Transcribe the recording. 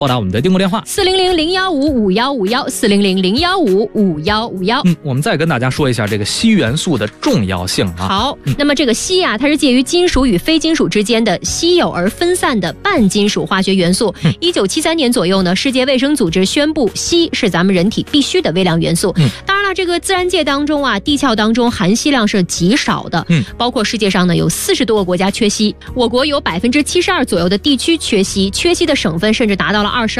拨打我们的订购电话 400-015-5151，400-015-5151。 我们再跟大家说一下这个硒元素的重要性啊。 好，那么这个硒啊，它是介于金属与非金属之间的稀有而分散的半金属化学元素。1973年左右呢，世界卫生组织宣布硒是咱们人体必须的微量元素。当然了，这个自然界当中啊，地壳当中含硒量是极少的。包括世界上呢有40多个国家缺硒，我国有72%左右的地区缺硒，缺硒的省份甚至达到了22%。